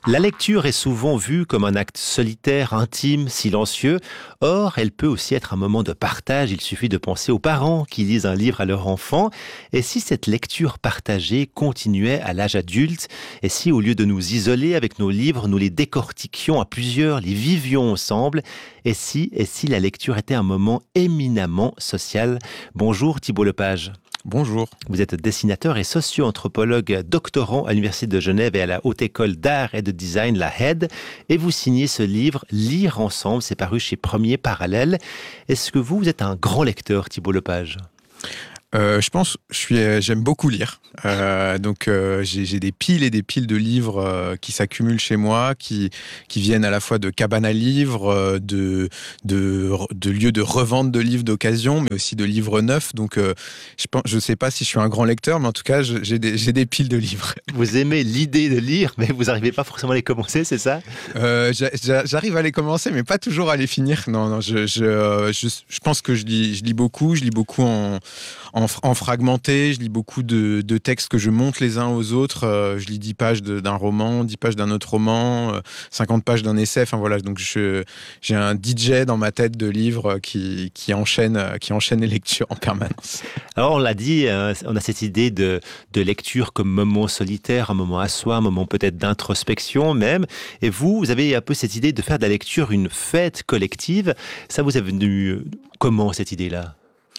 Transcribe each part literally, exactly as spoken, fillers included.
La lecture est souvent vue comme un acte solitaire, intime, silencieux. Or, elle peut aussi être un moment de partage. Il suffit de penser aux parents qui lisent un livre à leur enfant. Et si cette lecture partagée continuait à l'âge adulte? Et si, au lieu de nous isoler avec nos livres, nous les décortiquions à plusieurs, les vivions ensemble? Et si, et si la lecture était un moment éminemment social? Bonjour Thibault Lepage. Bonjour. Vous êtes dessinateur et socio-anthropologue doctorant à l'Université de Genève et à la Haute École d'Art et de Design, la H E D. Et vous signez ce livre, Lire ensemble, c'est paru chez Premier Parallèle. Est-ce que vous, vous êtes un grand lecteur, Thibault Lepage ? Euh, je pense, je suis, j'aime beaucoup lire. Euh, donc, euh, j'ai, j'ai des piles et des piles de livres euh, qui s'accumulent chez moi, qui, qui viennent à la fois de cabanes à livres, euh, de, de, de lieux de revente de livres d'occasion, mais aussi de livres neufs. Donc, euh, je pense, je sais pas si je suis un grand lecteur, mais en tout cas, je, j'ai, des, j'ai des piles de livres. Vous aimez l'idée de lire, mais vous n'arrivez pas forcément à les commencer, c'est ça ? euh, J'arrive à les commencer, mais pas toujours à les finir. Non, non, je, je, je, je pense que je lis, je lis beaucoup. Je lis beaucoup en, en, en fragmenté. Je lis beaucoup de, de textes que je monte les uns aux autres. Euh, je lis dix pages de, d'un roman, dix pages d'un autre roman, euh, cinquante pages d'un essai. Enfin voilà, donc je, j'ai un D J dans ma tête de livres qui, qui, enchaîne, qui enchaîne les lectures en permanence. Alors on l'a dit, euh, on a cette idée de, de lecture comme moment solitaire, un moment à soi, un moment peut-être d'introspection même. Et vous, vous avez un peu cette idée de faire de la lecture une fête collective. Ça vous est venu comment, cette idée-là ?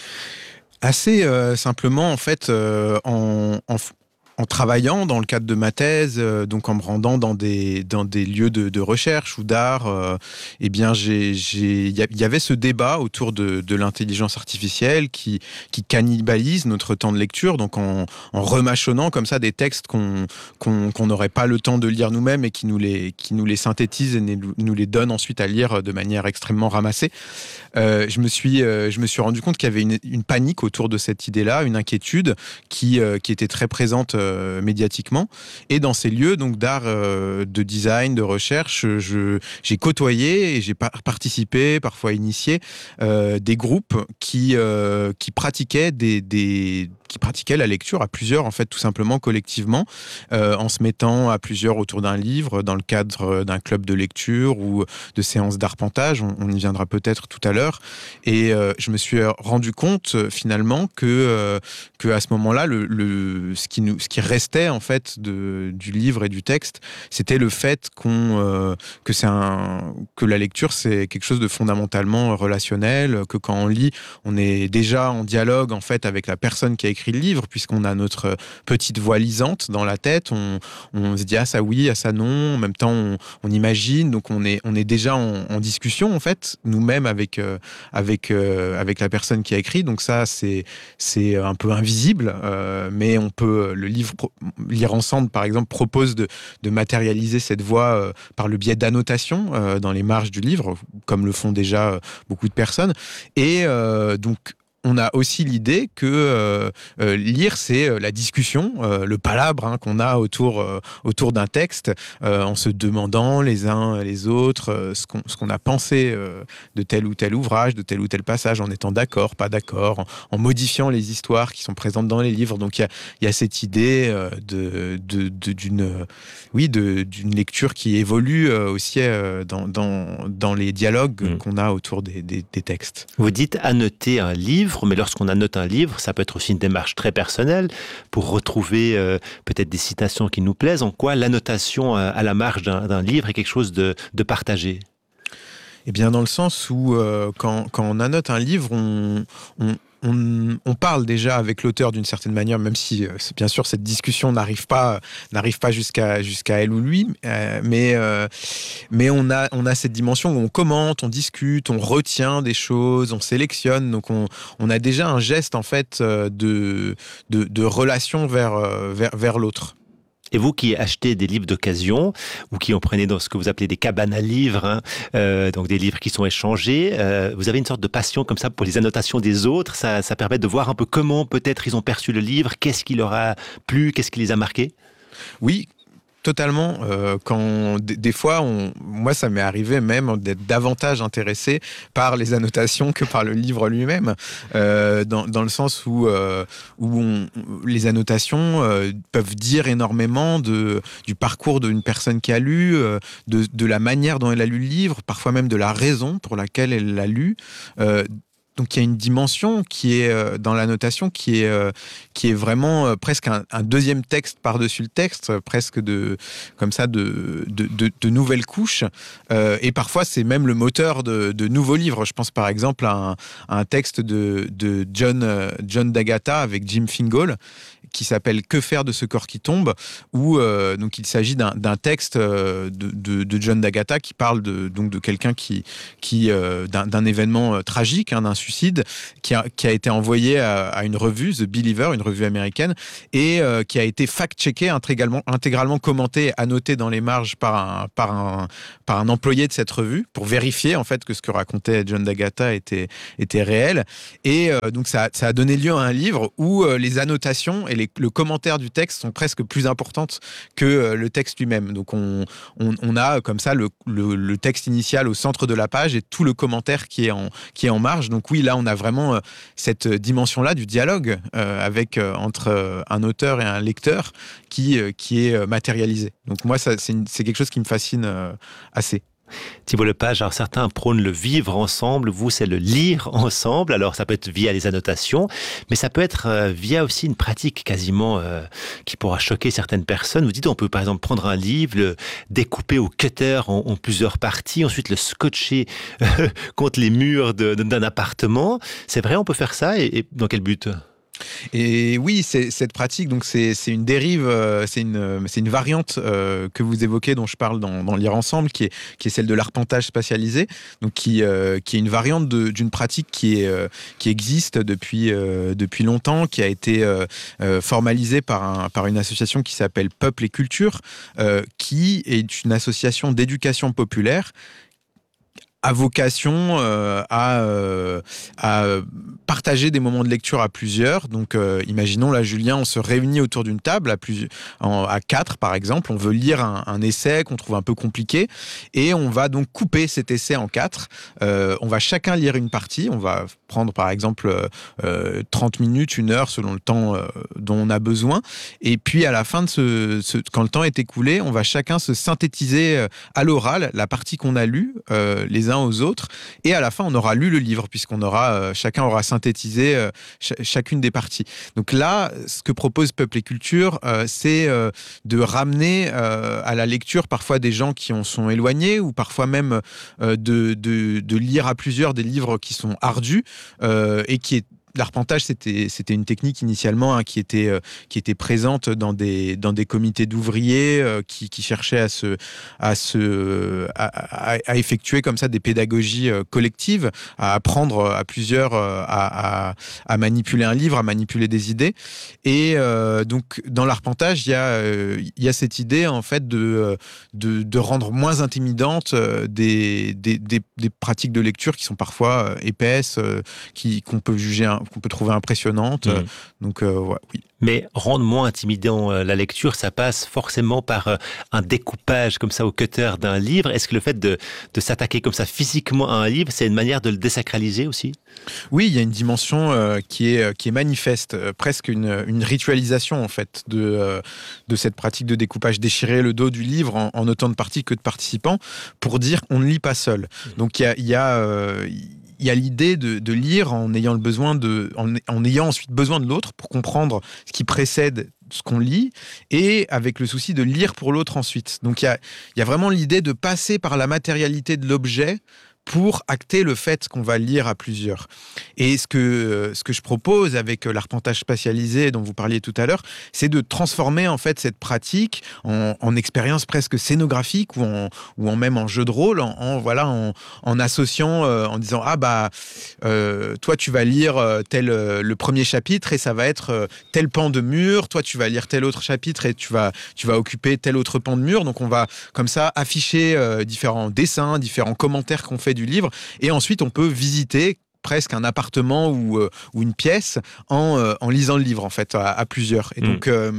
Assez euh, simplement, en fait, euh, en, en, en travaillant dans le cadre de ma thèse, euh, donc en me rendant dans des, dans des lieux de, de recherche ou d'art, euh, eh bien, j'ai, j'ai, il y avait ce débat autour de, de l'intelligence artificielle qui, qui cannibalise notre temps de lecture, donc en, en remâchonnant comme ça des textes qu'on, qu'on, qu'on n'aurait pas le temps de lire nous-mêmes et qui nous les, qui nous les synthétise et nous, nous les donne ensuite à lire de manière extrêmement ramassée. Euh, je me suis, euh, je me suis rendu compte qu'il y avait une, une panique autour de cette idée-là, une inquiétude qui, euh, qui était très présente euh, médiatiquement. Et dans ces lieux donc d'art, euh, de design, de recherche, je, j'ai côtoyé et j'ai par- participé, parfois initié, euh, des groupes qui, euh, qui pratiquaient des, des qui pratiquaient la lecture à plusieurs, en fait, tout simplement collectivement, euh, en se mettant à plusieurs autour d'un livre, dans le cadre d'un club de lecture ou de séances d'arpentage. On, on y viendra peut-être tout à l'heure. Et euh, je me suis rendu compte finalement que, euh, que à ce moment-là, le, le, ce, qui nous, ce qui restait en fait de, du livre et du texte, c'était le fait qu'on, euh, que, c'est un, que la lecture, c'est quelque chose de fondamentalement relationnel, que quand on lit, on est déjà en dialogue en fait avec la personne qui a écrit le livre, puisqu'on a notre petite voix lisante dans la tête, on, on se dit ah ça oui, ah ça non, en même temps on, on imagine, donc on est, on est déjà en, en discussion en fait, nous-mêmes avec, euh, avec, euh, avec la personne qui a écrit, donc ça c'est, c'est un peu invisible, euh, mais on peut, le livre pro, Lire ensemble par exemple propose de, de matérialiser cette voix euh, par le biais d'annotations euh, dans les marges du livre, comme le font déjà euh, beaucoup de personnes, et euh, donc on a aussi l'idée que euh, euh, lire, c'est euh, la discussion, euh, le palabre hein, qu'on a autour, euh, autour d'un texte, euh, en se demandant les uns les autres euh, ce, qu'on, ce qu'on a pensé euh, de tel ou tel ouvrage, de tel ou tel passage, en étant d'accord, pas d'accord, en, en modifiant les histoires qui sont présentes dans les livres. Donc il y a, y a cette idée euh, de, de, de, d'une, oui, de, d'une lecture qui évolue euh, aussi euh, dans, dans, dans les dialogues mmh. qu'on a autour des, des, des textes. Vous dites annoter un livre, mais lorsqu'on annote un livre, ça peut être aussi une démarche très personnelle pour retrouver euh, peut-être des citations qui nous plaisent. En quoi l'annotation à, à la marge d'un, d'un livre est quelque chose de, de partagé ? Eh bien, dans le sens où euh, quand, quand on annote un livre, on, on, on, on parle déjà avec l'auteur d'une certaine manière, même si, euh, bien sûr, cette discussion n'arrive pas, n'arrive pas jusqu'à, jusqu'à elle ou lui, euh, mais, euh, mais on a, on a cette dimension où on commente, on discute, on retient des choses, on sélectionne, donc on, on a déjà un geste, en fait, de, de, de relation vers, vers, vers l'autre. Et vous qui achetez des livres d'occasion, ou qui en prenez dans ce que vous appelez des cabanes à livres, hein, euh, donc des livres qui sont échangés, euh, vous avez une sorte de passion comme ça pour les annotations des autres, ça, ça permet de voir un peu comment peut-être ils ont perçu le livre, qu'est-ce qui leur a plu, qu'est-ce qui les a marqués ? Oui. Totalement. Euh, quand d- des fois, on, moi, ça m'est arrivé même d'être davantage intéressé par les annotations que par le livre lui-même, euh, dans, dans le sens où, euh, où on, les annotations euh, peuvent dire énormément de, du parcours d'une personne qui a lu, euh, de, de la manière dont elle a lu le livre, parfois même de la raison pour laquelle elle l'a lu. Euh, Donc il y a une dimension qui est euh, dans la notation qui est, euh, qui est vraiment euh, presque un, un deuxième texte par-dessus le texte, euh, presque de, comme ça de, de, de, de nouvelles couches. Euh, et parfois c'est même le moteur de, de nouveaux livres. Je pense par exemple à un, à un texte de, de John, euh, John D'Agata avec Jim Fingal qui s'appelle « Que faire de ce corps qui tombe ?» où euh, donc il s'agit d'un, d'un texte euh, de, de, de John D'Agata qui parle de, donc de quelqu'un qui, qui, euh, d'un, d'un événement euh, tragique, hein, d'un suicide, qui a, qui a été envoyé à, à une revue, The Believer, une revue américaine, et euh, qui a été fact-checké, intégralement, intégralement commenté, annoté dans les marges par un, par, un, par un employé de cette revue, pour vérifier en fait que ce que racontait John D'Agata était, était réel. Et euh, donc ça, ça a donné lieu à un livre où euh, les annotations et les, le commentaire du texte sont presque plus importantes que euh, le texte lui-même. Donc on, on, on a comme ça le, le, le texte initial au centre de la page et tout le commentaire qui est en, qui est en marge. Donc oui, là on a vraiment euh, cette dimension-là du dialogue euh, avec, euh, entre euh, un auteur et un lecteur qui, euh, qui est euh, matérialisé. Donc moi ça, c'est, une, c'est quelque chose qui me fascine euh, assez. Thibault Lepage, alors certains prônent le vivre ensemble, vous c'est le lire ensemble, alors ça peut être via les annotations, mais ça peut être euh, via aussi une pratique quasiment euh, qui pourra choquer certaines personnes. Vous dites on peut par exemple prendre un livre, le découper au cutter en, en plusieurs parties, ensuite le scotcher euh, contre les murs de, de, d'un appartement. C'est vrai, on peut faire ça, et, et dans quel but ? Et oui, c'est, cette pratique, donc c'est, c'est une dérive, euh, c'est, une, c'est une variante euh, que vous évoquez, dont je parle dans, dans Lire Ensemble, qui est, qui est celle de l'arpentage spatialisé, donc qui, euh, qui est une variante de, d'une pratique qui, est, euh, qui existe depuis, euh, depuis longtemps, qui a été euh, euh, formalisée par, un, par une association qui s'appelle Peuple et Culture, euh, qui est une association d'éducation populaire à vocation euh, à, euh, à partager des moments de lecture à plusieurs. Donc, euh, imaginons, là, Julien, on se réunit autour d'une table à, plus, en, à quatre, par exemple. On veut lire un, un essai qu'on trouve un peu compliqué et on va donc couper cet essai en quatre. Euh, on va chacun lire une partie. On va prendre, par exemple, euh, trente minutes, une heure, selon le temps euh, dont on a besoin. Et puis, à la fin de ce, ce... quand le temps est écoulé, on va chacun se synthétiser à l'oral la partie qu'on a lue, euh, les uns aux autres, et à la fin on aura lu le livre puisqu'on aura euh, chacun aura synthétisé euh, ch- chacune des parties. Donc là, ce que propose Peuple et Culture, euh, c'est euh, de ramener euh, à la lecture parfois des gens qui en sont éloignés, ou parfois même euh, de, de, de lire à plusieurs des livres qui sont ardus euh, et qui est L'arpentage, c'était, c'était une technique initialement hein, qui, était, euh, qui était présente dans des, dans des comités d'ouvriers euh, qui, qui cherchaient à, se, à, se, à, à, à effectuer comme ça des pédagogies euh, collectives, à apprendre à plusieurs euh, à, à, à manipuler un livre, à manipuler des idées. Et euh, donc, dans l'arpentage, il y, euh, y a cette idée en fait, de, de, de rendre moins intimidantes euh, des, des, des, des pratiques de lecture qui sont parfois euh, épaisses, euh, qui, qu'on peut juger un, qu'on peut trouver impressionnante. Mmh. Donc, euh, ouais, oui. Mais rendre moins intimidant euh, la lecture, ça passe forcément par euh, un découpage comme ça au cutter d'un livre. Est-ce que le fait de, de s'attaquer comme ça physiquement à un livre, c'est une manière de le désacraliser aussi ? Oui, il y a une dimension euh, qui, est, qui est manifeste, euh, presque une, une ritualisation en fait de, euh, de cette pratique de découpage. Déchirer le dos du livre en, en autant de parties que de participants pour dire on ne lit pas seul. Mmh. Donc il y a... Il y a euh, il y a l'idée de, de lire en ayant le besoin de, en, en ayant ensuite besoin de l'autre pour comprendre ce qui précède ce qu'on lit, et avec le souci de lire pour l'autre ensuite. Donc il y a, il y a vraiment l'idée de passer par la matérialité de l'objet pour acter le fait qu'on va lire à plusieurs. Et ce que, ce que je propose avec l'arpentage spatialisé dont vous parliez tout à l'heure, c'est de transformer en fait cette pratique en, en expérience presque scénographique ou en, ou en même en jeu de rôle, en, en, voilà, en, en associant, euh, en disant « Ah bah, euh, toi tu vas lire tel, euh, le premier chapitre et ça va être euh, tel pan de mur, toi tu vas lire tel autre chapitre et tu vas, tu vas occuper tel autre pan de mur. » Donc on va comme ça afficher euh, différents dessins, différents commentaires qu'on fait du livre, et ensuite on peut visiter presque un appartement ou, euh, ou une pièce en, euh, en lisant le livre en fait à, à plusieurs. Et mmh. donc euh,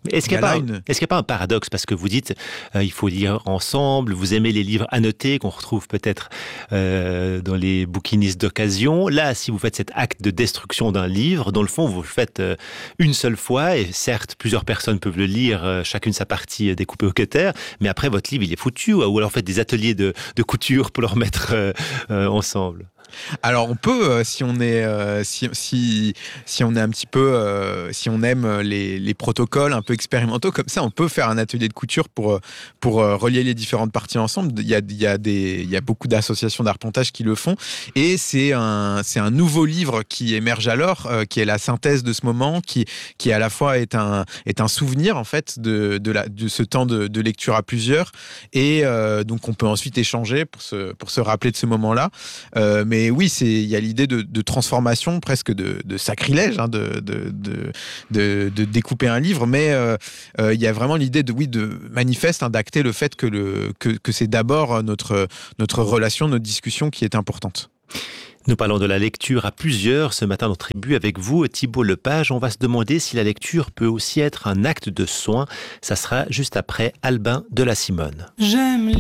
Mais Est-ce qu'il n'y a, pas un- une... est-ce qu'il y a pas un paradoxe? Parce que vous dites euh, il faut lire ensemble, vous aimez les livres annotés qu'on retrouve peut-être euh, dans les bouquinistes d'occasion. Là, si vous faites cet acte de destruction d'un livre, dans le fond, vous le faites euh, une seule fois, et certes, plusieurs personnes peuvent le lire, euh, chacune sa partie euh, découpée au cutter, mais après, votre livre, il est foutu, ou alors faites des ateliers de, de couture pour le remettre euh, euh, ensemble. Alors on peut, euh, si on est, euh, si, si, si on est un petit peu, euh, si on aime les, les protocoles un peu expérimentaux comme ça, on peut faire un atelier de couture pour pour euh, relier les différentes parties ensemble. Il y a, il y a des, il y a beaucoup d'associations d'arpentage qui le font, et c'est un, c'est un nouveau livre qui émerge alors, euh, qui est la synthèse de ce moment, qui, qui à la fois est un, est un souvenir en fait de, de la, de ce temps de, de lecture à plusieurs, et euh, donc on peut ensuite échanger pour se, pour se rappeler de ce moment-là. Euh, mais oui, c'est, il y a l'idée de, de transformation, presque de, de sacrilège, hein, de, de, de, de, de découper un livre, mais euh, euh, il y a vraiment l'idée de, oui, de manifeste, hein, d'acter le fait que, le, que, que c'est d'abord notre, notre relation, notre discussion qui est importante. Nous parlons de la lecture à plusieurs ce matin dans Tribu avec vous, Thibault Lepage. On va se demander si la lecture peut aussi être un acte de soin. Ça sera juste après Albin de la Simone. J'aime